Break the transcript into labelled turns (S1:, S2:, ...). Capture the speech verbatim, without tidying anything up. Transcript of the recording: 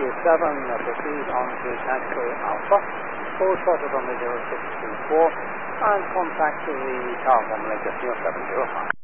S1: Q seven, uh, proceed on to Tango Alpha, full throttle on the zero six two four, and contact the tower formulator zero seven zero five.